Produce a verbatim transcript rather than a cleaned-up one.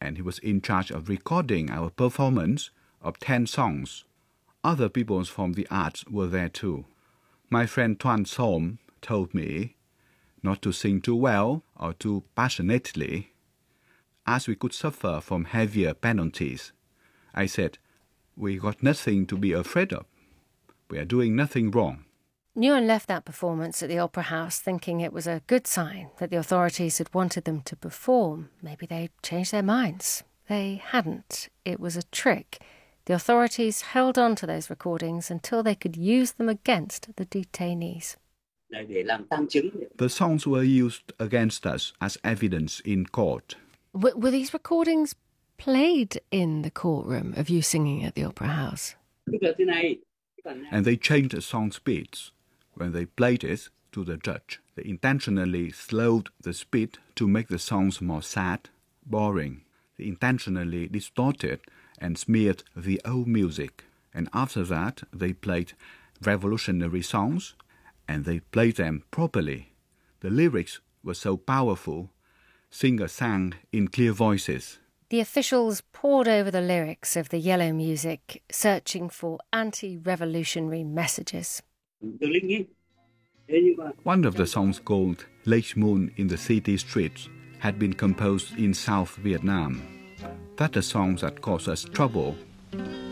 and he was in charge of recording our performance of ten songs. Other people from the arts were there too. My friend Tuan Som told me not to sing too well or too passionately, as we could suffer from heavier penalties. I said, we got nothing to be afraid of. We are doing nothing wrong. Nguyen left that performance at the Opera House thinking it was a good sign that the authorities had wanted them to perform. Maybe they changed their minds. They hadn't. It was a trick. The authorities held on to those recordings until they could use them against the detainees. The songs were used against us as evidence in court. W- were these recordings played in the courtroom of you singing at the Opera House? And they changed the song's beats when they played it to the judge. They intentionally slowed the speed to make the songs more sad, boring. They intentionally distorted and smeared the old music. And after that, they played revolutionary songs, and they played them properly. The lyrics were so powerful, singers sang in clear voices. The officials pored over the lyrics of the yellow music, searching for anti-revolutionary messages. One of the songs called Late Moon in the City Streets had been composed in South Vietnam. That's the song that caused us trouble.